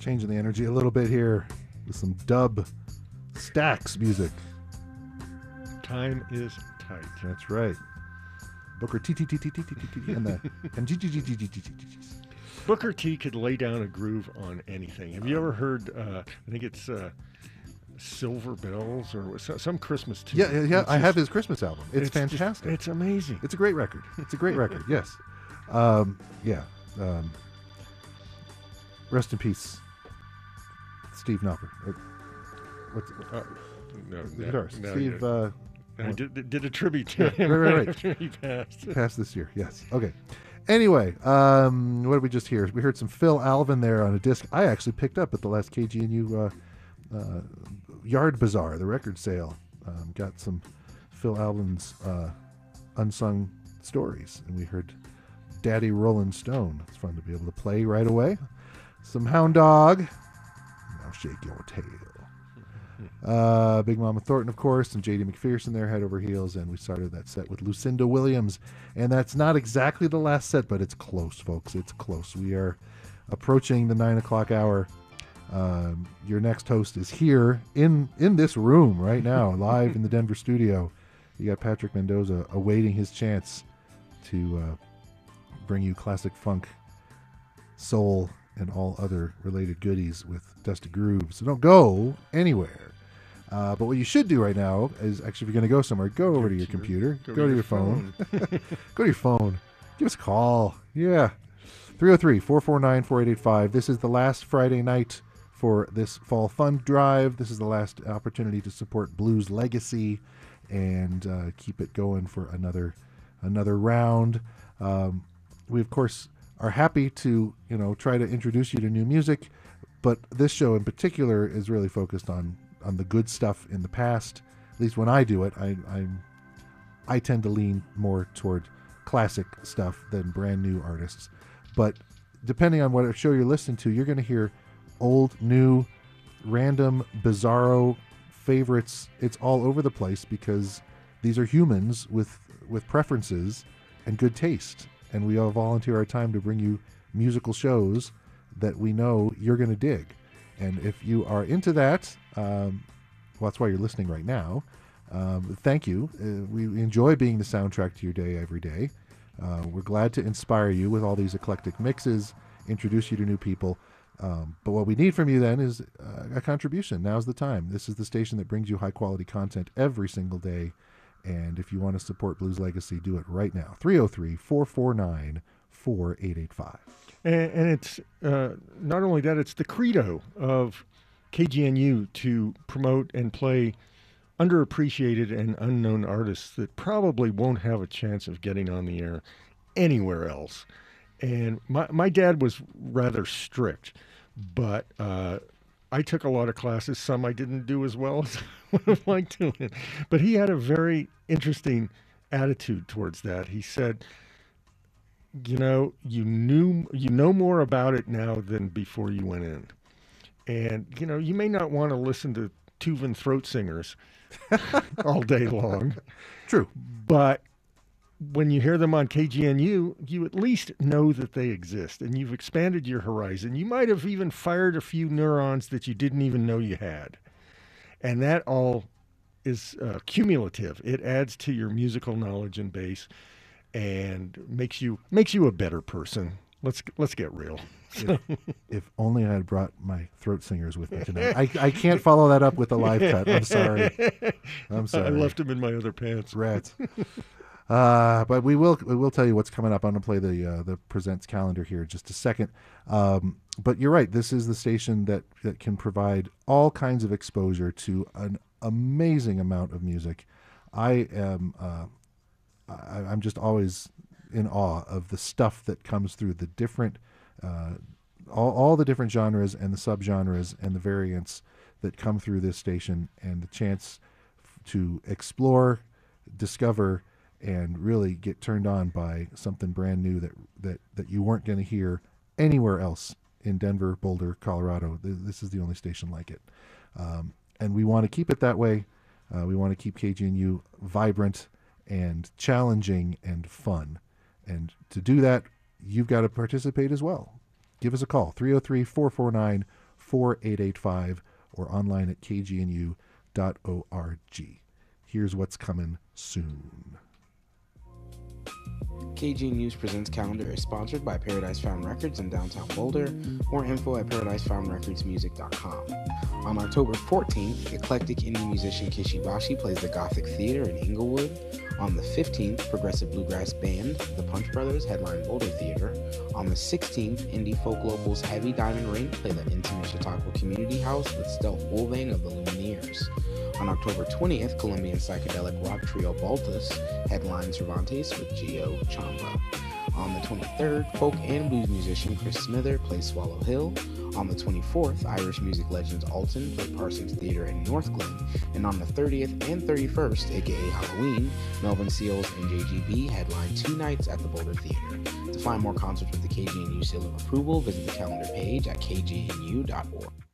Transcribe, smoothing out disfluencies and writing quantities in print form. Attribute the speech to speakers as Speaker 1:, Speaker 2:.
Speaker 1: Changing the energy a little bit here with some dub Stax music.
Speaker 2: Time is tight.
Speaker 1: That's right. Booker T T T T T T T T and the and G G G G G G G G.
Speaker 2: Booker T could lay down a groove on anything. Have you ever heard? I think it's Silver Bells or some Christmas tune.
Speaker 1: Yeah. I have his Christmas album. It's fantastic.
Speaker 2: It's amazing.
Speaker 1: It's a great record. Yes. Rest in peace, Steve Knopper. What's the guitarist? Steve.
Speaker 2: Did a tribute to him
Speaker 1: right.
Speaker 2: after he passed.
Speaker 1: Passed this year. Yes. Okay. Anyway, what did we just hear? We heard some Phil Alvin there on a disc I actually picked up at the last KGNU Yard Bazaar, the record sale. Got some Phil Alvin's unsung stories, and we heard Daddy Rollin' Stone. It's fun to be able to play right away. Some Hound Dog. Now shake your tail. Big Mama Thornton, of course, and J.D. McPherson there, Head Over Heels, and we started that set with Lucinda Williams. And that's not exactly the last set, but it's close, folks. It's close. We are approaching the 9 o'clock hour. Your next host is here in this room right now, live in the Denver studio. You got Patrick Mendoza awaiting his chance to bring you classic funk, soul, and all other related goodies with Dusty Grooves. So don't go anywhere. But what you should do right now is, actually, if you're going to go somewhere, go over to your computer, go to your phone. Go to your phone. Give us a call. Yeah. 303-449-4885. This is the last Friday night for this fall fund drive. This is the last opportunity to support Blues Legacy and keep it going for another round. We, of course, are happy to try to introduce you to new music, but this show in particular is really focused on the good stuff in the past. At least when I do it, I tend to lean more toward classic stuff than brand new artists. But depending on what show you're listening to, you're going to hear old, new, random, bizarro favorites. It's all over the place because these are humans with preferences and good taste. And we all volunteer our time to bring you musical shows that we know you're going to dig. And if you are into that, well, that's why you're listening right now. Thank you. We enjoy being the soundtrack to your day every day. We're glad to inspire you with all these eclectic mixes, introduce you to new people. But what we need from you then is a contribution. Now's the time. This is the station that brings you high quality content every single day. And if you want to support Blues Legacy, do it right now. 303-449-4885.
Speaker 2: And it's not only that, it's the credo of KGNU to promote and play underappreciated and unknown artists that probably won't have a chance of getting on the air anywhere else. And my dad was rather strict, but I took a lot of classes. Some I didn't do as well as I would have liked to. But he had a very interesting attitude towards that. He said, you know more about it now than before you went in. And, you may not want to listen to Tuvan throat singers all day long.
Speaker 1: True.
Speaker 2: But when you hear them on KGNU, you at least know that they exist and you've expanded your horizon. You might have even fired a few neurons that you didn't even know you had. And that all is cumulative. It adds to your musical knowledge and base and makes you a better person. Let's get real.
Speaker 1: If only I had brought my throat singers with me tonight. I can't follow that up with a live cut. I'm sorry.
Speaker 2: I left them in my other pants.
Speaker 1: Rats. But we will tell you what's coming up. I'm going to play the presents calendar here in just a second. But you're right. This is the station that can provide all kinds of exposure to an amazing amount of music. I'm just always in awe of the stuff that comes through the different, all the different genres and the subgenres and the variants that come through this station, and the chance to explore, discover, and really get turned on by something brand new that you weren't going to hear anywhere else in Denver, Boulder, Colorado. This is the only station like it. And we want to keep it that way. We want to keep KGNU vibrant and challenging and fun. And to do that, you've got to participate as well. Give us a call, 303-449-4885. 844-885 or online at kgnu.org. Here's what's coming soon.
Speaker 3: KG News Presents Calendar is sponsored by Paradise Found Records in downtown Boulder. More info at paradisefoundrecordsmusic.com. On October 14th, eclectic indie musician Kishibashi plays the Gothic Theater in Inglewood. On the 15th, progressive bluegrass band, the Punch Brothers, headline Boulder Theater. On the 16th, indie folk locals Heavy Diamond Ring play the intimate Chautauqua Community House with Stealth Wolvang of the Lumineers. On October 20th, Colombian psychedelic rock trio Baltus headline Cervantes with Gio Chamba. On the 23rd, folk and blues musician Chris Smither plays Swallow Hill. On the 24th, Irish music legends Alton play Parsons Theater in North Glen. And on the 30th and 31st, aka Halloween, Melvin Seals and JGB headline 2 nights at the Boulder Theater. To find more concerts with the KGNU seal of approval, visit the calendar page at kgnu.org.